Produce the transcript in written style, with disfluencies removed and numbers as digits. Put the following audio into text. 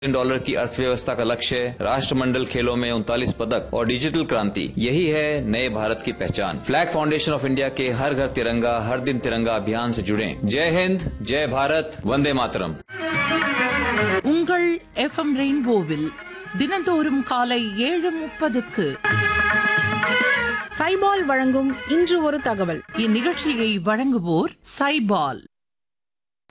Dollar की अर्थव्यवस्था का लक्ष्य, राष्ट्रमंडल खेलों में 39 पदक और डिजिटल क्रांति, यही है नए भारत की पहचान। फ्लैग फाउंडेशन ऑफ इंडिया के हर घर तिरंगा हर दिन तिरंगा अभियान से जुड़ें। जय हिंद, जय भारत, वंदे मातरम। உங்கள் எஃப்எம் ரெயின்போவில் தினந்தோறும் காலை 7:30க்கு சைபால் வழங்கும் இன்று ஒரு தகவல். இந்நிகழ்ச்சியை வழங்குவோர் சைபால்.